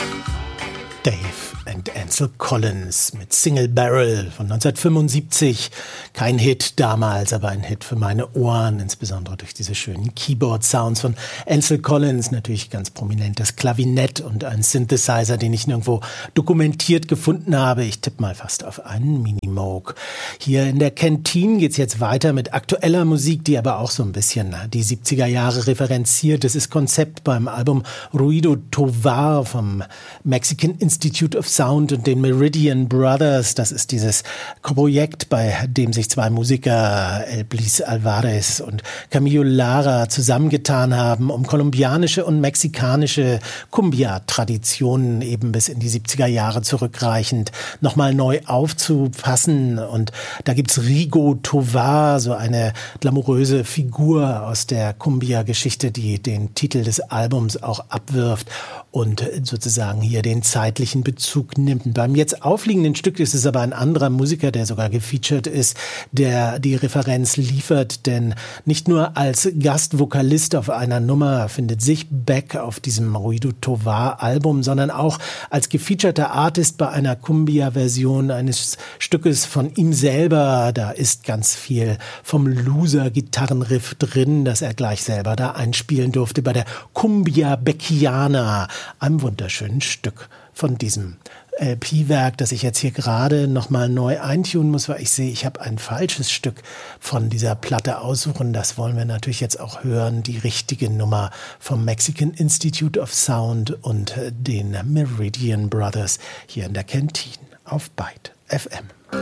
Dave and Ansel Collins mit Single Barrel von 1975. Kein Hit damals, aber ein Hit für meine Ohren, insbesondere durch diese schönen Keyboard-Sounds von Ansel Collins. Natürlich ganz prominent das Klavinett und ein Synthesizer, den ich nirgendwo dokumentiert gefunden habe. Ich tippe mal fast auf einen Minimoog. Hier in der Kantine geht's jetzt weiter mit aktueller Musik, die aber auch so ein bisschen die 70er Jahre referenziert. Das ist Konzept beim Album Ruido Tovar vom Mexican Institute of Sound und den Meridian Brothers. Das ist dieses Projekt, bei dem sich zwei Musiker, Elblis Alvarez und Camilo Lara, zusammengetan haben, um kolumbianische und mexikanische Cumbia-Traditionen eben bis in die 70er Jahre zurückreichend nochmal neu aufzufassen. Und da gibt's Rigo Tovar, so eine glamouröse Figur aus der Cumbia-Geschichte, die den Titel des Albums auch abwirft und sozusagen hier den zeitlichen Bezug nimmt. Beim jetzt aufliegenden Stück ist es aber ein anderer Musiker, der sogar gefeatured ist, der die Referenz liefert, denn nicht nur als Gastvokalist auf einer Nummer findet sich Beck auf diesem Ruido Tovar Album, sondern auch als gefeaturter Artist bei einer Cumbia-Version eines Stückes von ihm selber. Da ist ganz viel vom Loser-Gitarrenriff drin, das er gleich selber da einspielen durfte bei der Cumbia Beckiana, einem wunderschönen Stück von diesem LP-Werk, das ich jetzt hier gerade nochmal neu eintunen muss, weil ich sehe, ich habe ein falsches Stück von dieser Platte aussuchen. Das wollen wir natürlich jetzt auch hören. Die richtige Nummer vom Mexican Institute of Sound und den Meridian Brothers hier in der Kantine auf Byte FM.